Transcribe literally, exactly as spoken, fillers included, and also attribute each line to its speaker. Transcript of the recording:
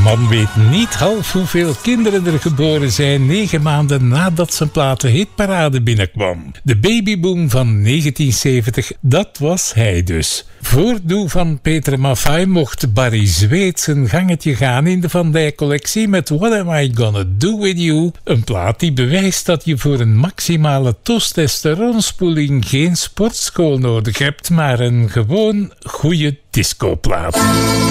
Speaker 1: Man weet niet half hoeveel kinderen er geboren zijn negen maanden nadat zijn platenhitparade binnenkwam. De babyboom van negentien zeventig, dat was hij dus. Voordoe van Peter Maffay mocht Barry Zweet zijn gangetje gaan in de Van Dijk collectie met What Am I Gonna Do With You? Een plaat die bewijst dat je voor een maximale testosteronspoeling geen sportschool nodig hebt, maar een gewoon goede discoplaat.